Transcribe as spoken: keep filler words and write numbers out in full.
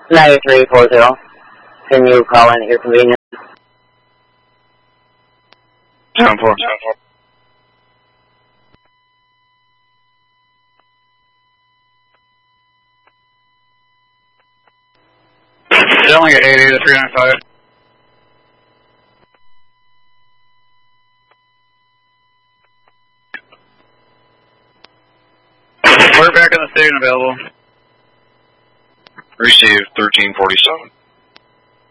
nine three four zero. Can you call in at your convenience? Seven four. Seven four. Selling at eight eight to three nine five. We're back in the station available. Received thirteen forty-seven.